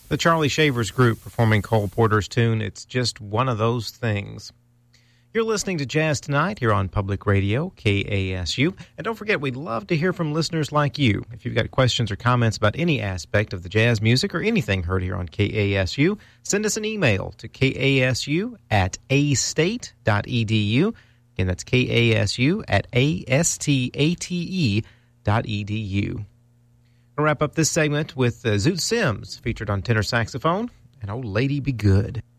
The Charlie Shavers Group performing Cole Porter's tune, It's Just One of Those Things. You're listening to Jazz Tonight here on Public Radio, KASU. And don't forget, we'd love to hear from listeners like you. If you've got questions or comments about any aspect of the jazz music or anything heard here on KASU, send us an email to kasu@astate.edu. Again, that's kasu@astate.edu. We'll wrap up this segment with Zoot Sims, featured on tenor saxophone, and Old Lady Be Good.